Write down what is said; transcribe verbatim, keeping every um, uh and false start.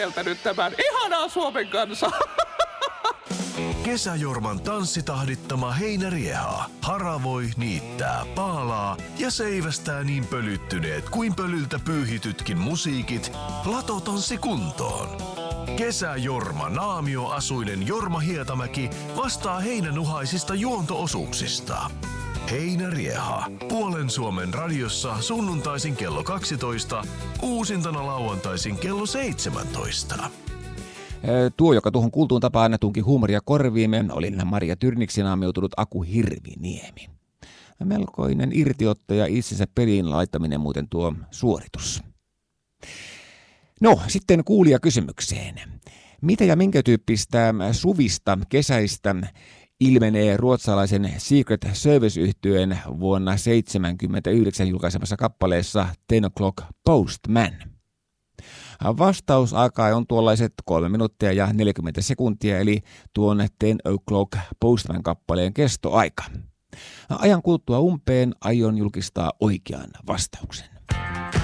kieltänyt tämän ihanaa Suomen kansaa. Kesäjorman tanssitahdittama heinärieha haravoi, niittää, paalaa ja seivästää niin pölyttyneet kuin pölyltä pyyhitytkin musiikit latotanssi kuntoon. Kesäjorma naamioasuinen Jorma Hietamäki vastaa heinänuhaisista juonto-osuuksista. Heinärieha. Puolen Suomen radiossa sunnuntaisin kello kaksitoista, uusintana lauantaisin kello seitsemäntoista. Tuo, joka tuohon kuultuun tapaan tunki huumoria korviimme, oli Maria Tyrniksi naamioitunut Aku Hirviniemi. Melkoinen irtiotto ja itsensä peliin laittaminen muuten tuo suoritus. No, sitten kuulija kysymykseen. Mitä ja minkä tyyppistä suvista, kesäistä ilmenee ruotsalaisen Secret Service-yhtyeen vuonna seitsemänkymmentäyhdeksän julkaisemassa kappaleessa Ten O'Clock Postman? Vastausaikaa on tuollaiset kolme minuuttia ja neljäkymmentä sekuntia, eli tuon Ten O'Clock Postman kappaleen kestoaika. Ajan kuluttua umpeen aion julkistaa oikean vastauksen.